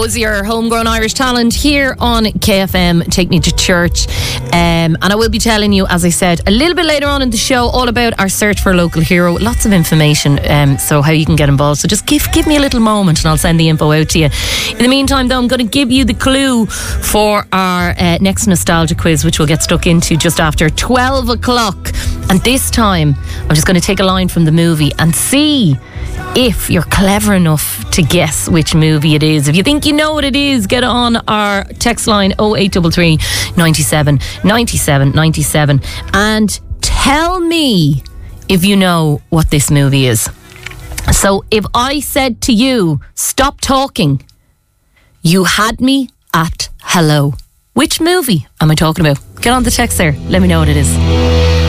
Rosie, your homegrown Irish talent here on KFM, Take Me to Church. And I will be telling you, as I said, a little bit later on in the show, all about our search for a local hero. Lots of information, so how you can get involved. So just give me a little moment and I'll send the info out to you. In the meantime, though, I'm going to give you the clue for our next nostalgia quiz, which we'll get stuck into just after 12 o'clock. And this time, I'm just going to take a line from the movie and see if you're clever enough to guess which movie it is. If you think you know what it is, get on our text line 0833 97 97 97 and tell me if you know what this movie is. So if I said to you, stop talking, you had me at hello. Which movie am I talking about? Get on the text there. Let me know what it is.